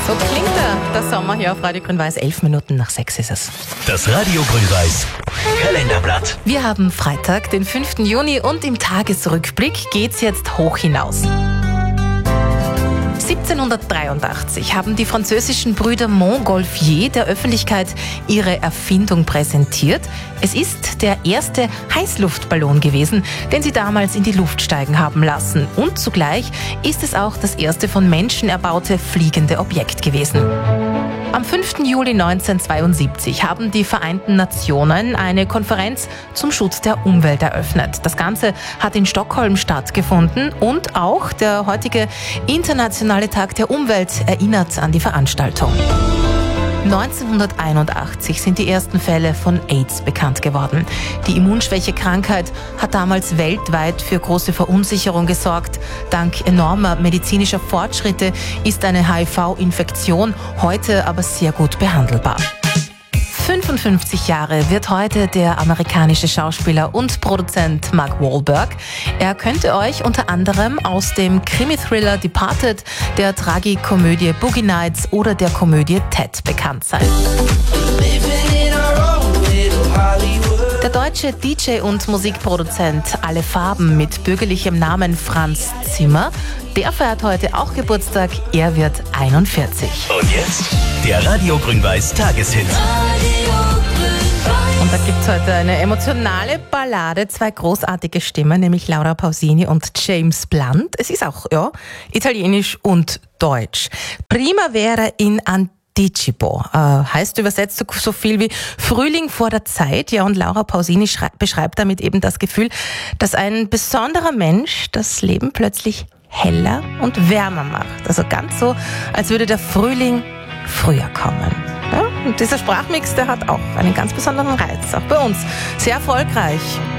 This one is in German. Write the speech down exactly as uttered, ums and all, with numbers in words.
So klingt er, der Sommer hier auf Radio Grün-Weiß. Elf Minuten nach sechs ist es. Das Radio Grün-Weiß Kalenderblatt. Wir haben Freitag, den fünften Juni, und im Tagesrückblick geht's jetzt hoch hinaus. siebzehnhundertdreiundachtzig haben die französischen Brüder Montgolfier der Öffentlichkeit ihre Erfindung präsentiert. Es ist der erste Heißluftballon gewesen, den sie damals in die Luft steigen haben lassen. Und zugleich ist es auch das erste von Menschen erbaute fliegende Objekt gewesen. Am fünften Juli neunzehnhundertzweiundsiebzig haben die Vereinten Nationen eine Konferenz zum Schutz der Umwelt eröffnet. Das Ganze hat in Stockholm stattgefunden und auch der heutige Internationale Tag der Umwelt erinnert an die Veranstaltung. neunzehnhunderteinundachtzig sind die ersten Fälle von AIDS bekannt geworden. Die Immunschwächekrankheit hat damals weltweit für große Verunsicherung gesorgt. Dank enormer medizinischer Fortschritte ist eine H I V-Infektion heute aber sehr gut behandelbar. fünfundfünfzig Jahre wird heute der amerikanische Schauspieler und Produzent Mark Wahlberg. Er könnte euch unter anderem aus dem Krimi-Thriller Departed, der Tragikomödie Boogie Nights oder der Komödie Ted bekannt sein. Der deutsche D J und Musikproduzent Alle Farben mit bürgerlichem Namen Franz Zimmer, der feiert heute auch Geburtstag. Er wird einundvierzig. Und jetzt der Radio Grün-Weiß Tageshit. Und da gibt's heute eine emotionale Ballade, zwei großartige Stimmen, nämlich Laura Pausini und James Blunt. Es ist auch, ja, italienisch und deutsch. Primavera in Anticipo äh, heißt übersetzt so, so viel wie Frühling vor der Zeit. Ja, und Laura Pausini beschreibt damit eben das Gefühl, dass ein besonderer Mensch das Leben plötzlich heller und wärmer macht. Also ganz so, als würde der Frühling früher kommen. Ja, und dieser Sprachmix, der hat auch einen ganz besonderen Reiz. Auch bei uns sehr erfolgreich.